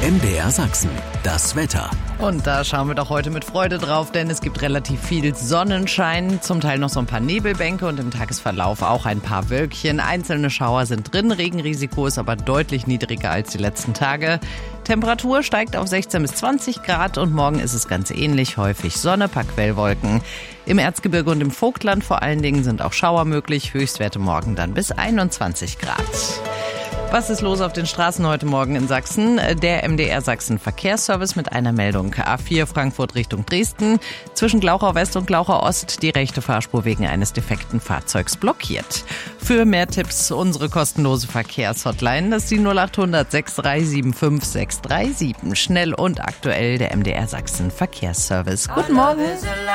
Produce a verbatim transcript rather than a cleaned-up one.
M D R Sachsen, das Wetter. Und da schauen wir doch heute mit Freude drauf, denn es gibt relativ viel Sonnenschein, zum Teil noch so ein paar Nebelbänke und im Tagesverlauf auch ein paar Wölkchen. Einzelne Schauer sind drin, Regenrisiko ist aber deutlich niedriger als die letzten Tage. Temperatur steigt auf sechzehn bis zwanzig Grad und morgen ist es ganz ähnlich, häufig Sonne, paar Quellwolken. Im Erzgebirge und im Vogtland vor allen Dingen sind auch Schauer möglich, Höchstwerte morgen dann bis einundzwanzig Grad. Was ist los auf den Straßen heute Morgen in Sachsen? Der M D R Sachsen Verkehrsservice mit einer Meldung. A vier Frankfurt Richtung Dresden. Zwischen Glauchau West und Glauchau Ost die rechte Fahrspur wegen eines defekten Fahrzeugs blockiert. Für mehr Tipps unsere kostenlose Verkehrshotline. Das ist die null acht hundert sechs drei sieben fünf sechs drei sieben. Schnell und aktuell der M D R Sachsen Verkehrsservice. Guten Morgen.